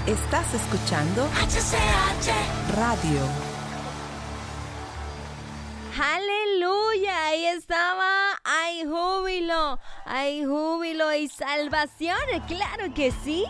Estás escuchando HCH Radio. ¡Aleluya! Ahí estaba. Hay júbilo y salvación. ¡Claro que sí!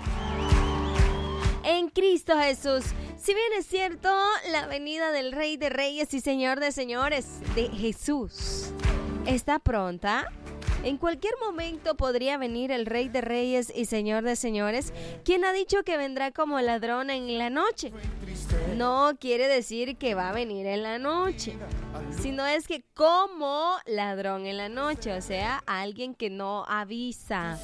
En Cristo Jesús. Si bien es cierto, la venida del Rey de Reyes y Señor de Señores, de Jesús, está pronta. En cualquier momento podría venir el Rey de Reyes y Señor de Señores, quien ha dicho que vendrá como ladrón en la noche. No quiere decir que va a venir en la noche, sino es que como ladrón en la noche, o sea, alguien que no avisa.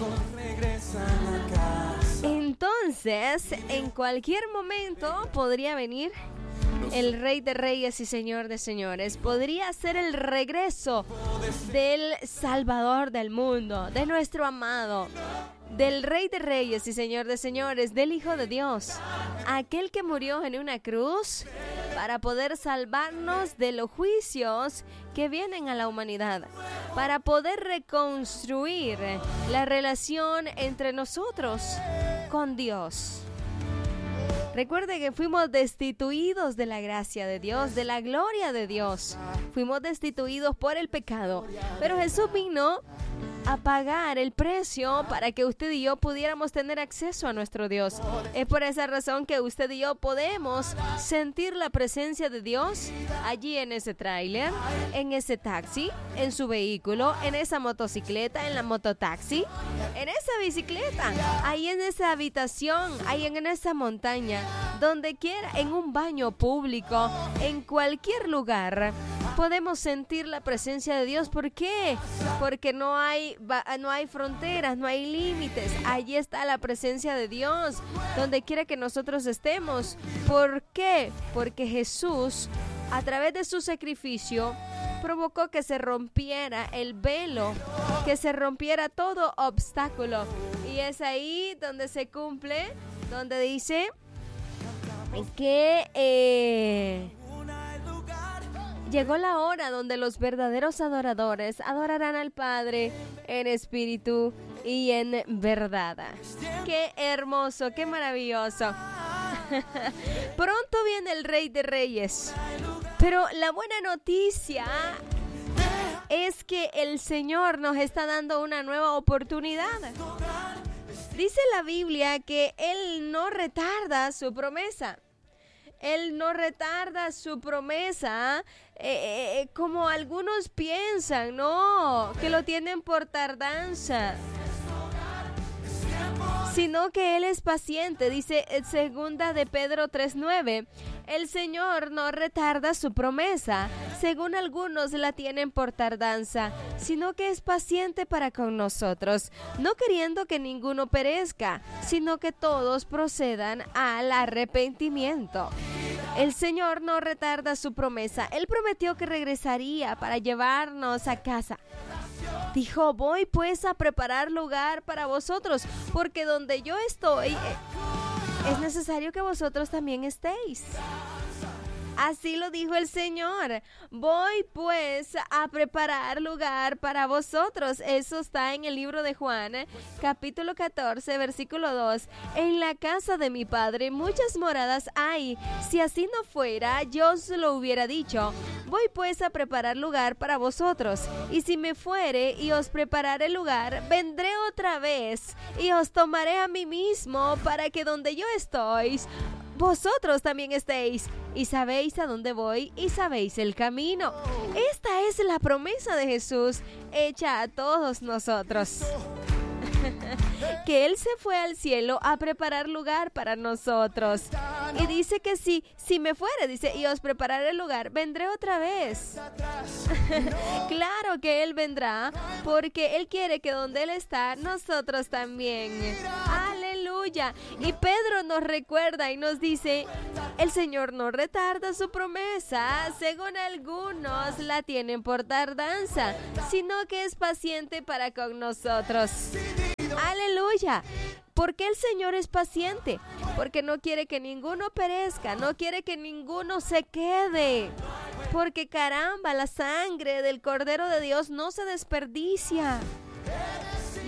Entonces, en cualquier momento podría venir el Rey de Reyes y Señor de Señores. Podría ser el regreso del Salvador del mundo, de nuestro amado, del Rey de Reyes y Señor de Señores, del Hijo de Dios, aquel que murió en una cruz para poder salvarnos de los juicios que vienen a la humanidad, para poder reconstruir la relación entre nosotros con Dios. Recuerde que fuimos destituidos de la gracia de Dios, de la gloria de Dios. Fuimos destituidos por el pecado. Pero Jesús vino a pagar el precio para que usted y yo pudiéramos tener acceso a nuestro Dios. Es por esa razón que usted y yo podemos sentir la presencia de Dios allí en ese tráiler, en ese taxi, en su vehículo, en esa motocicleta, en la mototaxi, en esa bicicleta, ahí en esa habitación, ahí en esa montaña, donde quiera, en un baño público, en cualquier lugar. Podemos sentir la presencia de Dios. ¿Por qué? Porque no hay fronteras, no hay límites. Allí está la presencia de Dios, donde quiera que nosotros estemos. ¿Por qué? Porque Jesús, a través de su sacrificio, provocó que se rompiera el velo, que se rompiera todo obstáculo. Y es ahí donde se cumple, donde dice que llegó la hora donde los verdaderos adoradores adorarán al Padre en espíritu y en verdad. ¡Qué hermoso, qué maravilloso! Pronto viene el Rey de Reyes. Pero la buena noticia es que el Señor nos está dando una nueva oportunidad. Dice la Biblia que Él no retarda su promesa. Él no retarda su promesa como algunos piensan, no, que lo tienen por tardanza, sino que Él es paciente. Dice segunda de Pedro 3:9, el Señor no retarda su promesa, según algunos la tienen por tardanza, sino que es paciente para con nosotros, no queriendo que ninguno perezca, sino que todos procedan al arrepentimiento. El Señor no retarda su promesa. Él prometió que regresaría para llevarnos a casa. Dijo, voy pues a preparar lugar para vosotros, porque donde yo estoy, es necesario que vosotros también estéis. Así lo dijo el Señor. Voy pues a preparar lugar para vosotros. Eso está en el libro de Juan, capítulo 14, versículo 2. En la casa de mi Padre muchas moradas hay. Si así no fuera, yo os lo hubiera dicho. Voy pues a preparar lugar para vosotros. Y si me fuere y os prepararé lugar, vendré otra vez y os tomaré a mí mismo, para que donde yo estoy, vosotros también estéis, y sabéis a dónde voy y sabéis el camino. Esta es la promesa de Jesús hecha a todos nosotros. Que Él se fue al cielo a preparar lugar para nosotros. Y dice que si me fuere, dice, y os prepararé el lugar, vendré otra vez. Claro que Él vendrá, porque Él quiere que donde Él está, nosotros también. Aleluya. Y Pedro nos recuerda y nos dice, el Señor no retarda su promesa, según algunos la tienen por tardanza, sino que es paciente para con nosotros. Aleluya. ¿Por qué el Señor es paciente? Porque no quiere que ninguno perezca, no quiere que ninguno se quede. Porque caramba, la sangre del Cordero de Dios no se desperdicia.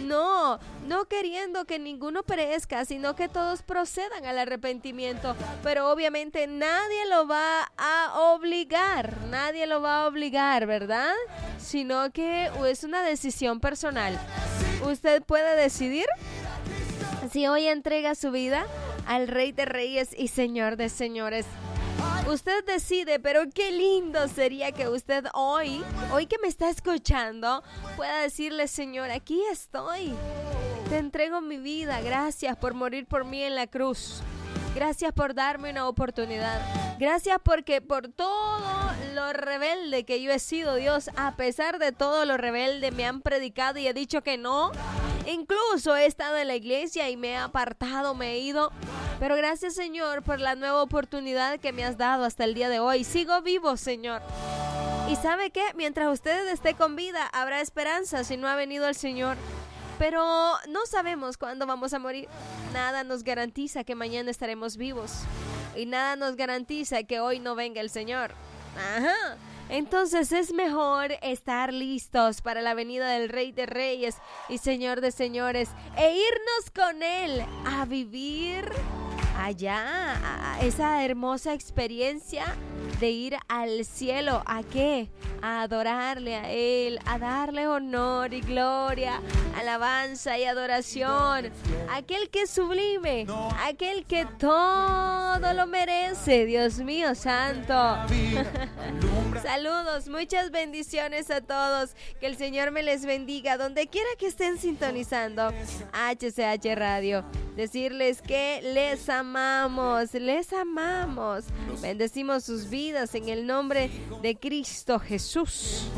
no queriendo que ninguno perezca, sino que todos procedan al arrepentimiento. Pero obviamente nadie lo va a obligar, ¿verdad? Sino que es una decisión personal. Usted puede decidir si hoy entrega su vida al Rey de Reyes y Señor de Señores. Usted decide, pero qué lindo sería que usted hoy que me está escuchando, pueda decirle: Señor, aquí estoy. Te entrego mi vida. Gracias por morir por mí en la cruz. Gracias por darme una oportunidad. Gracias porque por todo lo rebelde que yo he sido, Dios, a pesar de todo lo rebelde, me han predicado y he dicho que no. Incluso he estado en la iglesia y me he apartado, me he ido. Pero gracias, Señor, por la nueva oportunidad que me has dado hasta el día de hoy. Sigo vivo, Señor. Y ¿sabe qué? Mientras usted esté con vida, habrá esperanza si no ha venido el Señor. Pero no sabemos cuándo vamos a morir. Nada nos garantiza que mañana estaremos vivos. Y nada nos garantiza que hoy no venga el Señor. Ajá. Entonces es mejor estar listos para la venida del Rey de Reyes y Señor de Señores e irnos con Él a vivir allá, a esa hermosa experiencia de ir al cielo. ¿A qué? A adorarle a Él, a darle honor y gloria, alabanza y adoración. Aquel que es sublime, aquel que todo lo merece. Dios mío santo. Saludos, muchas bendiciones a todos. Que el Señor me les bendiga donde quiera que estén sintonizando HCH Radio. Decirles que les amamos, les amamos. Bendecimos sus vidas en el nombre de Cristo Jesús.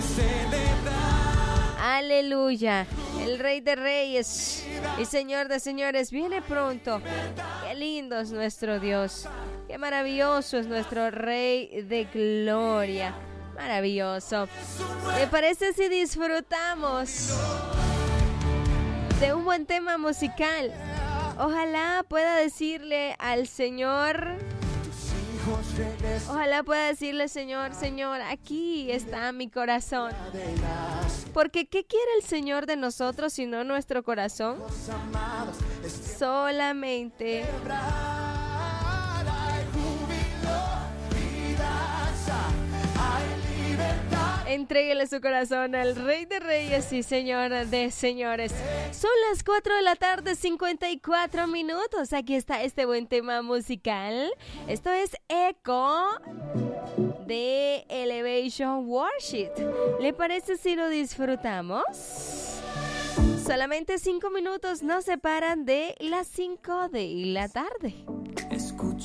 Aleluya. El Rey de Reyes y Señor de Señores viene pronto. Qué lindo es nuestro Dios. Qué maravilloso es nuestro Rey de Gloria. Maravilloso. ¿Te parece si disfrutamos de un buen tema musical? Ojalá pueda decirle al Señor... Ojalá pueda decirle: Señor, Señor, aquí está mi corazón. Porque ¿qué quiere el Señor de nosotros sino nuestro corazón? Solamente entréguele su corazón al Rey de Reyes y Señor de Señores. Son las 4 de la tarde, 54 minutos. Aquí está este buen tema musical. Esto es Echo de Elevation Worship. ¿Le parece si lo disfrutamos? Solamente 5 minutos nos separan de las 5 de la tarde.